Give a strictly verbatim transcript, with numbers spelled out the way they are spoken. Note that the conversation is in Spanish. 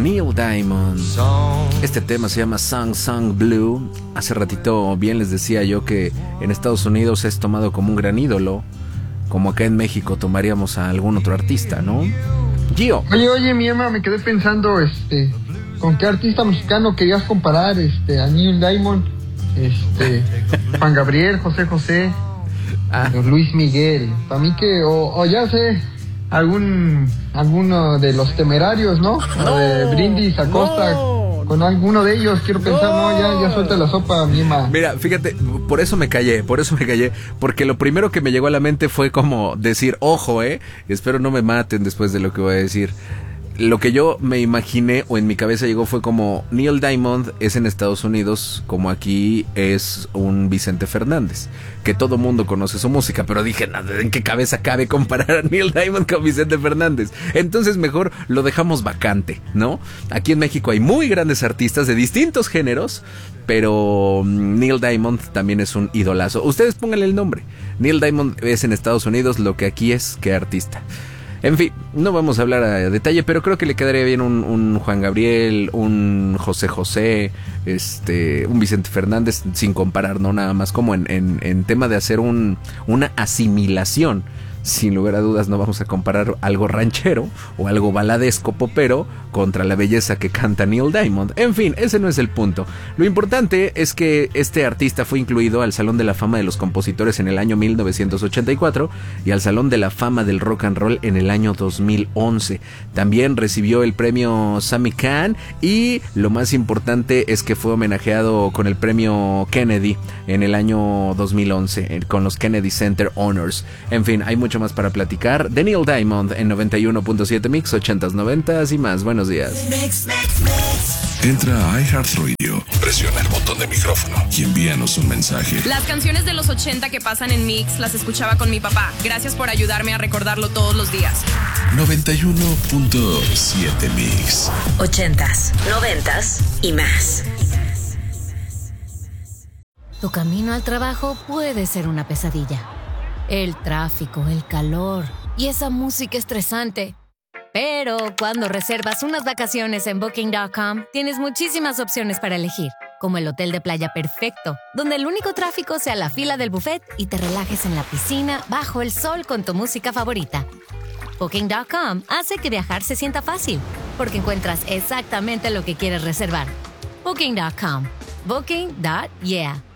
Neil Diamond. Este tema se llama Song Song Blue. Hace ratito bien les decía yo que en Estados Unidos es tomado como un gran ídolo, como acá en México tomaríamos a algún otro artista, ¿no? Gio. Oye, oye, mi Emma, me quedé pensando, este, ¿con qué artista mexicano querías comparar, este, a Neil Diamond? Este, Juan Gabriel, José José, ah. Luis Miguel. Para mí que, o, o ya sé, algún, alguno de los Temerarios, ¿no? No, o de Brindis Acosta. No. Con alguno de ellos, quiero pensar, no, no ya, ya suelta la sopa, mi Emma. Mira, fíjate, por eso me callé, por eso me callé, porque lo primero que me llegó a la mente fue como decir, ojo, eh, espero no me maten después de lo que voy a decir. Lo que yo me imaginé o en mi cabeza llegó fue como Neil Diamond es en Estados Unidos, como aquí es un Vicente Fernández, que todo mundo conoce su música, pero dije, ¿en qué cabeza cabe comparar a Neil Diamond con Vicente Fernández? Entonces mejor lo dejamos vacante, ¿no? Aquí en México hay muy grandes artistas de distintos géneros, pero Neil Diamond también es un idolazo. Ustedes pónganle el nombre. Neil Diamond es en Estados Unidos lo que aquí es que artista. En fin, no vamos a hablar a detalle, pero creo que le quedaría bien un, un Juan Gabriel, un José José, este, un Vicente Fernández, sin comparar, no nada más como en, en, en tema de hacer un, una asimilación. Sin lugar a dudas no vamos a comparar algo ranchero o algo baladesco popero contra la belleza que canta Neil Diamond. En fin, ese no es el punto. Lo importante es que este artista fue incluido al Salón de la Fama de los Compositores en el año mil novecientos ochenta y cuatro y al Salón de la Fama del Rock and Roll en el año dos mil once. También recibió el premio Sammy Cahn y lo más importante es que fue homenajeado con el premio Kennedy en el año dos mil once con los Kennedy Center Honors. En fin, hay mucho más para platicar de Neil Diamond en noventa y uno punto siete Mix, ochentas, noventas y más. Buenos días. Mix, mix, mix. Entra a iHeartRadio, presiona el botón de micrófono y envíanos un mensaje. Las canciones de los ochenta que pasan en Mix las escuchaba con mi papá. Gracias por ayudarme a recordarlo todos los días. noventa y uno punto siete Mix. Ochentas, noventas y más. Tu camino al trabajo puede ser una pesadilla. El tráfico, el calor y esa música estresante. Pero cuando reservas unas vacaciones en Booking punto com, tienes muchísimas opciones para elegir, como el hotel de playa perfecto, donde el único tráfico sea la fila del buffet y te relajes en la piscina bajo el sol con tu música favorita. Booking punto com hace que viajar se sienta fácil, porque encuentras exactamente lo que quieres reservar. Booking punto com. Booking punto yeah.